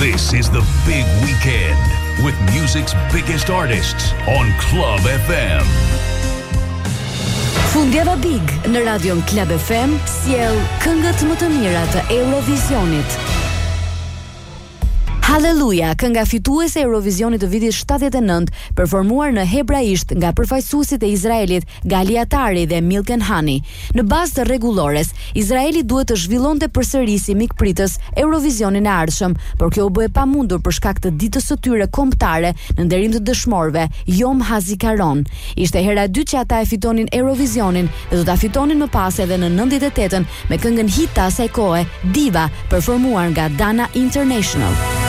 This is the big weekend with music's biggest artists on Club FM. Fundjava Big në radion Club FM sjell këngët më të mira të Eurovisionit. Halleluja, kënga fituese e Eurovisionit të vitit 79, performuar në hebraisht nga përfaqësuesit e Izraelit Gali Atari dhe Milken Hani. Në bazë të rregullores, Izraeli duhet të zhvillonte përsëri mikpritës Eurovisionin e ardhshëm, por kjo u bë e pamundur për shkak të ditës së tyre kombëtare në nderim të dëshmorëve, Yom HaZikaron. Ishte hera e dytë që ata e fitonin Eurovisionin dhe do ta fitonin më pas edhe në 98-ën me këngën hit të asaj kohe, Diva, performuar nga Dana International.